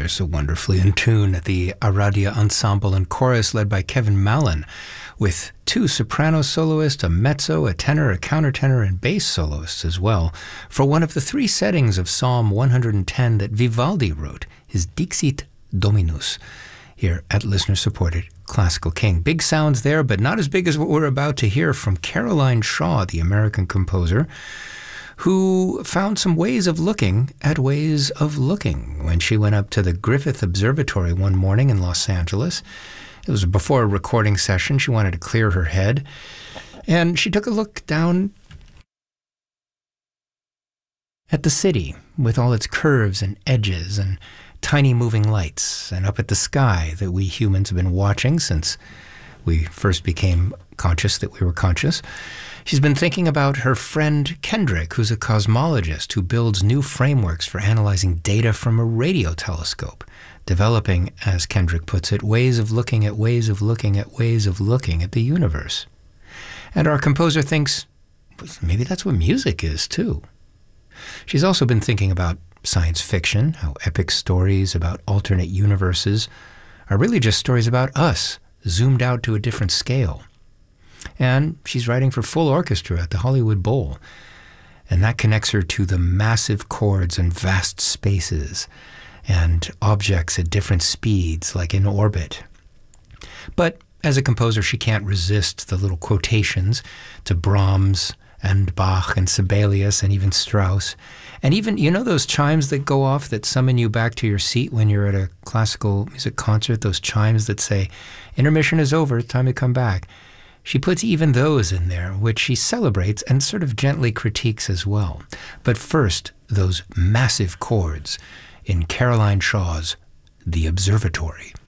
they're so wonderfully in tune. The Aradia Ensemble and Chorus led by Kevin Mallon, with 2 soprano soloists, a mezzo, a tenor, a countertenor, and bass soloists as well, for one of the 3 settings of Psalm 110 that Vivaldi wrote, his Dixit Dominus, here at listener-supported Classical King. Big sounds there, but not as big as what we're about to hear from Caroline Shaw, the American composer, who found some ways of looking at ways of looking when she went up to the Griffith Observatory one morning in Los Angeles. It was before a recording session. She wanted to clear her head. And she took a look down at the city with all its curves and edges and tiny moving lights, and up at the sky that we humans have been watching since we first became conscious that we were conscious. She's been thinking about her friend Kendrick, who's a cosmologist who builds new frameworks for analyzing data from a radio telescope, developing, as Kendrick puts it, ways of looking at ways of looking at ways of looking at the universe. And our composer thinks, maybe that's what music is, too. She's also been thinking about science fiction, how epic stories about alternate universes are really just stories about us, zoomed out to a different scale. And she's writing for full orchestra at the Hollywood Bowl. And that connects her to the massive chords and vast spaces and objects at different speeds, like in orbit. But as a composer, she can't resist the little quotations to Brahms and Bach and Sibelius and even Strauss. And even, you know those chimes that go off that summon you back to your seat when you're at a classical music concert, those chimes that say, intermission is over, time to come back. She puts even those in there, which she celebrates and sort of gently critiques as well. But first, those massive chords in Caroline Shaw's The Observatory.